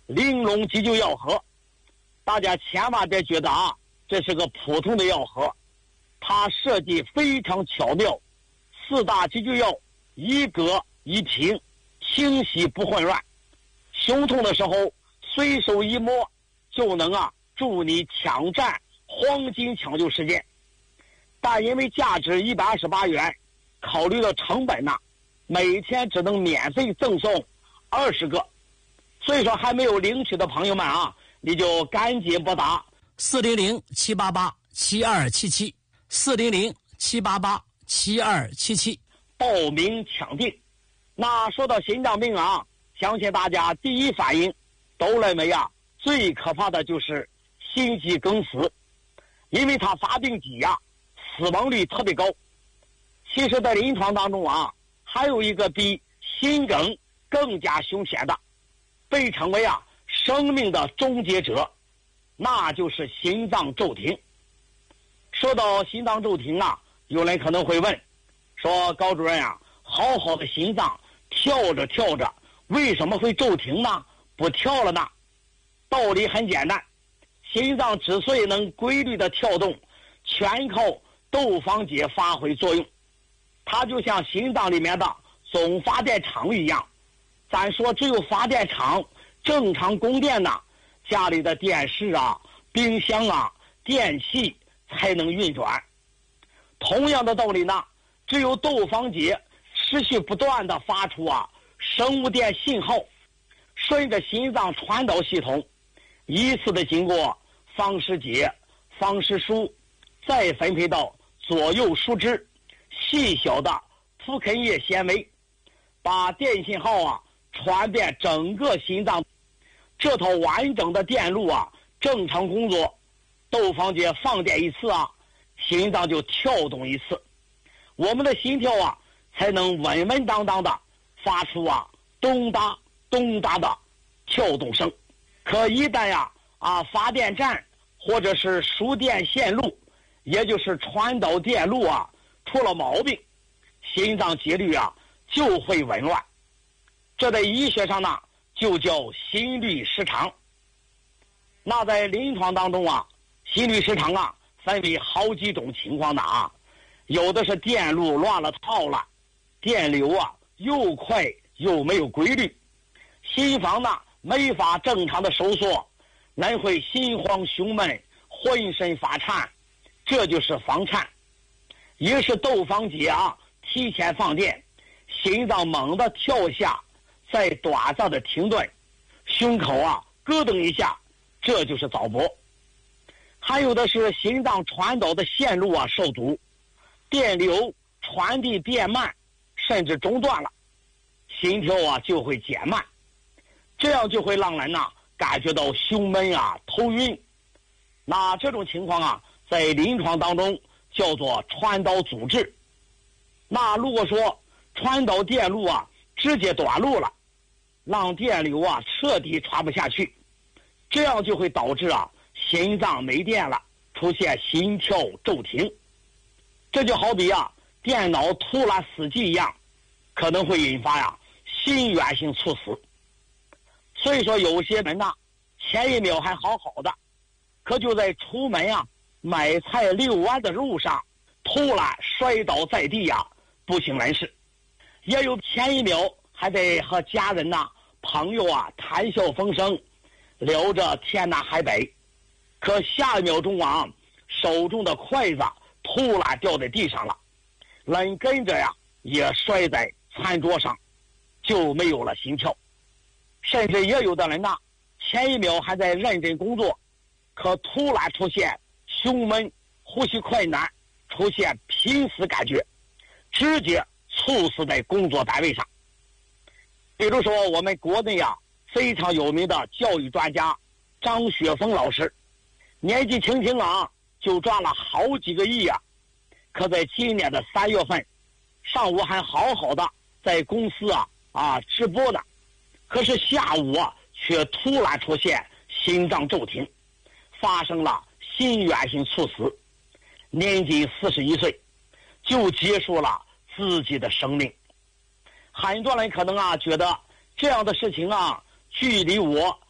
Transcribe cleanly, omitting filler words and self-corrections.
玲珑急救药盒。大家千万别觉得这是个普通的药盒，它设计非常巧妙，4大急救药一格一瓶，清晰不混乱，胸痛的时候随手一摸就能助你抢占黄金抢救时间。但因为价值128元，考虑到成本每天只能免费赠送20个，所以说还没有领取的朋友们你就赶紧拨打 400-788-7277，400-788-7277， 报名抢定。那说到心脏病相信大家第一反应都认为最可怕的就是心肌梗死，因为它发病急死亡率特别高。其实在临床当中还有一个比心梗更加凶险的，被称为生命的终结者，那就是心脏骤停。说到心脏骤停有人可能会问说，高主任好好的心脏跳着跳着为什么会骤停呢？不跳了呢？道理很简单，心脏之所以能规律的跳动，全靠窦房结发挥作用。它就像心脏里面的总发电厂一样，咱说只有发电厂正常供电家里的电视冰箱电器才能运转。同样的道理只有窦房结持续不断的发出生物电信号，顺着心脏传导系统依次的经过房室结、房室枢，再分配到左右枢支细小的蹼肯叶纤维，把电信号传遍整个心脏。这套完整的电路正常工作，窦房结放电一次心脏就跳动一次，我们的心跳才能稳稳当当的发出咚哒咚哒的跳动声。可一旦发电站或者是输电线路，也就是传导电路出了毛病，心脏节律就会紊乱。这在医学上就叫心律失常。那在临床当中心律失常分为好几种情况的有的是电路乱了套了，电流又快又没有规律，心房没法正常的收缩，人会心慌胸闷，浑身发颤，这就是房颤。一是窦房结提前放电，心脏猛地跳下，再短暂的停顿，胸口咯噔一下，这就是早搏。还有的是心脏传导的线路受阻，电流传递变慢，甚至中断了，心跳就会减慢，这样就会让人感觉到胸闷头晕。那这种情况在临床当中叫做传导阻滞。那如果说传导电路直接短路了，让电流彻底传不下去，这样就会导致心脏没电了，出现心跳骤停。这就好比电脑突然死机一样，可能会引发心源性猝死。所以说有些人前一秒还好好的，可就在出门买菜遛弯的路上突然摔倒在地不省人事。也有前一秒还在和家人朋友谈笑风生，聊着天南海北，可下一秒钟手中的筷子突然掉在地上了，人跟着也摔在餐桌上，就没有了心跳。甚至也有的人前一秒还在认真工作，可突然出现胸闷、呼吸困难，出现濒死感觉，直接猝死在工作单位上。比如说我们国内非常有名的教育专家张雪峰老师，年纪轻轻就赚了好几个亿可在今年的3月份上午还好好的在公司直播呢，可是下午却突然出现心脏骤停，发生了心源性猝死，年仅41岁就结束了自己的生命。很多人可能觉得这样的事情距离我